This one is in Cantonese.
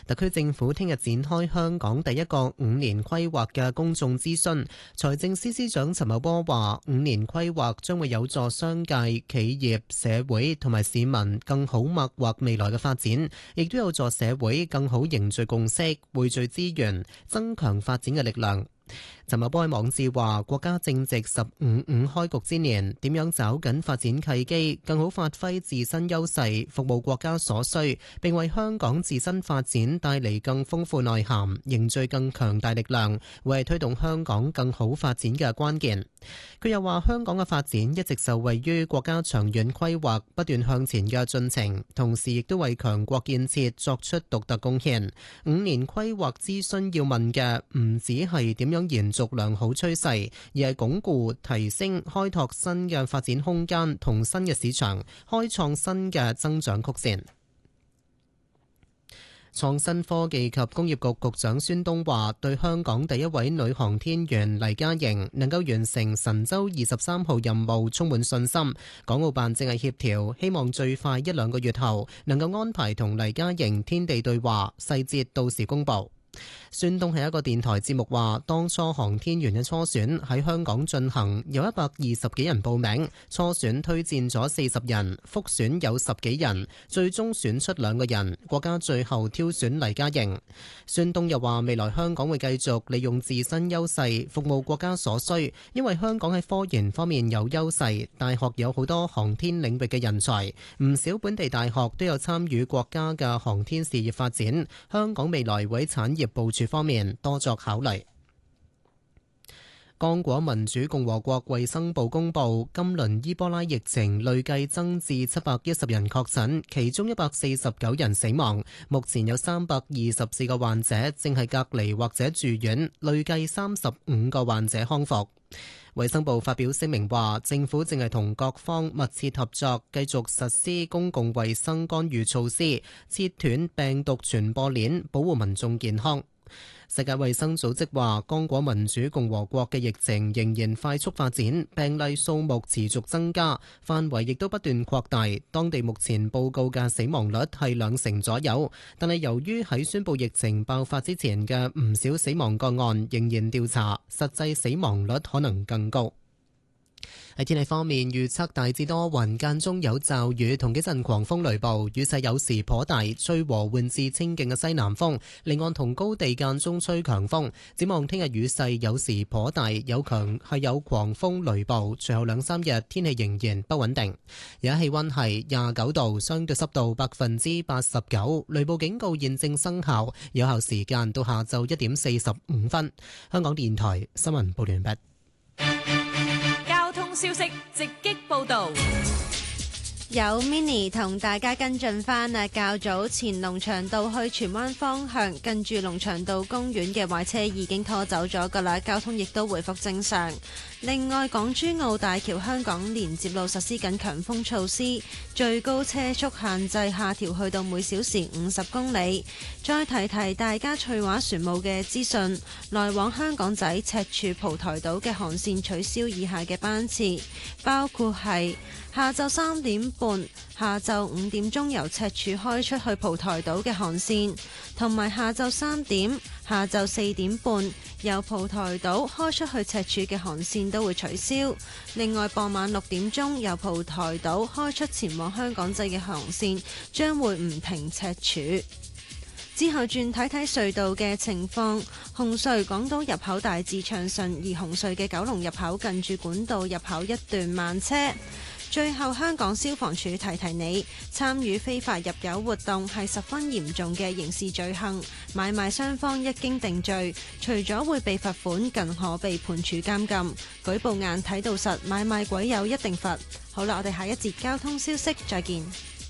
特區政府聽日展開香港第一個5年規劃嘅公眾諮詢。財政司司長陳茂波話：5年規劃將會有助商界、企業、社會同埋市民更好擘劃未來嘅發展，亦都有助社會更好凝聚共識、匯聚資源、增強發展嘅力量。陳茂波喺網誌話：國家正值15.5開局之年，點樣抓緊發展契機，更好發揮自身優勢，服務國家所需，並為香港自身發展帶嚟更豐富內涵，凝聚更強大力量，會係推動香港更好發展嘅關鍵。佢又話：香港嘅發展一直受惠於國家長遠規劃不斷向前嘅進程，同時亦都為強國建設作出獨特貢獻。5年規劃諮詢要問嘅唔只係點樣延續良好趨勢，而係鞏固、提升、開拓新嘅發展空間同新嘅市場，開創新嘅增長曲線。創新科技及工業局局長孫東話：對香港第一位女航天員黎嘉瑩能夠完成神舟23號任務充滿信心。港澳辦正係協調，希望最快1-2個月後能夠安排同黎嘉瑩天地對話，細節到時公佈。孫東喺一個電台節目話：當初航天員嘅初選喺香港進行，有120幾人報名，初選推薦咗40人，複選有10幾人，最終選出2個人，國家最後挑選黎嘉瑩。孫東又話：未來香港會繼續利用自身優勢服務國家所需，因為香港喺科研方面有優勢，大學有好多航天領域嘅人才，唔少本地大學都有參與國家嘅航天事業發展，香港未來會喺產業部署方面多作考慮。剛果民主共和國衛生部公布，今輪伊波拉疫情累計增至710人確診，其中149人死亡。目前有324個患者正係隔離或者住院，累計35個患者康復。衛生部發表聲明話，政府正係同各方密切合作，繼續實施公共衛生干預措施，切斷病毒傳播鏈，保護民眾健康。世界衛生組織話，剛果民主共和國嘅疫情仍然快速發展，病例數目持續增加，範圍亦都不斷擴大。當地目前報告嘅死亡率係2成左右，但係由於喺宣布疫情爆發之前嘅唔少死亡個案仍然調查，實際死亡率可能更高。喺天氣方面，預測大致多雲，間中有驟雨同幾陣狂風雷暴，雨勢有時頗大，吹和緩至清勁嘅西南風，離岸同高地間中吹強風。展望聽日雨勢有時頗大，有狂風雷暴，隨後2-3日天氣仍然不穩定。而家氣溫係29度，相對濕度89%，雷暴警告現正生效，有效時間到下晝1點45分。香港電台新聞報完畢。 消息直擊報道， 有 Mini 同大家跟進返啊！較早前龍翔道去荃灣方向，近住龍翔道公園嘅壞車已經拖走咗㗎喇，交通亦都回復正常。另外，港珠澳大橋香港連接路實施緊強風措施，最高車速限制下調去到每小時50公里。再提提大家翠華船務嘅資訊，來往香港仔、赤柱、蒲台島嘅航線取消以下嘅班次，包括係下晝3點半、下晝5點鐘由赤柱開出去蒲台島嘅航線，同埋下晝3點、下晝4點半由蒲台島開出去赤柱嘅航線都會取消。另外，傍晚6點鐘由蒲台島開出前往香港仔嘅航線將會唔停赤柱。之後轉睇睇隧道嘅情況，紅隧港島入口大致暢順，而紅隧嘅九龍入口近住管道入口一段慢車。最後，香港消防處提提你，參與非法入油活動係十分嚴重嘅刑事罪行，買賣雙方一經定罪，除咗會被罰款，更可被判處監禁。舉報硬睇到實，買賣鬼友一定罰。好啦，我哋下一節交通消息再見。